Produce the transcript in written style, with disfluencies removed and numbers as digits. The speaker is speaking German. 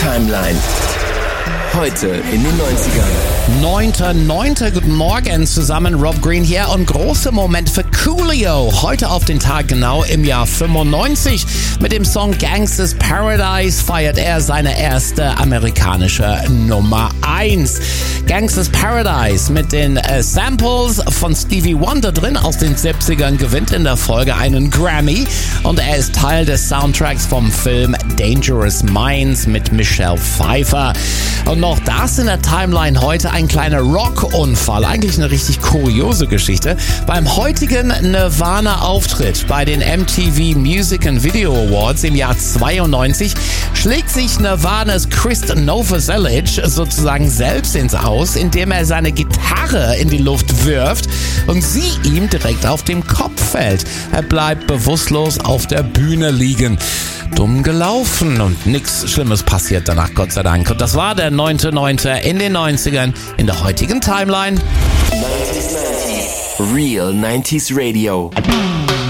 Timeline. Heute in den 90ern. 9.9. Guten Morgen zusammen, Rob Green hier und großer Moment für Coolio. Heute auf den Tag genau im Jahr 95. Mit dem Song Gangsta's Paradise feiert er seine erste amerikanische Nummer 1. Gangsta's Paradise mit den Samples von Stevie Wonder drin aus den 70ern gewinnt in der Folge einen Grammy und er ist Teil des Soundtracks vom Film Dangerous Minds mit Michelle Pfeiffer. Und noch das in der Timeline heute ein kleiner Rockunfall, eigentlich eine richtig kuriose Geschichte. Beim heutigen Nirvana-Auftritt bei den MTV Music and Video Awards im Jahr 92 schlägt sich Nirvanas Chris Novoselic sozusagen selbst ins Aus, indem er seine Gitarre in die Luft wirft und sie ihm direkt auf den Kopf fällt. Er bleibt bewusstlos auf der Bühne liegen. Dumm gelaufen und nichts Schlimmes passiert danach, Gott sei Dank. Und das war der 9.9. in den 90ern in der heutigen Timeline. 90s. Real 90s Radio.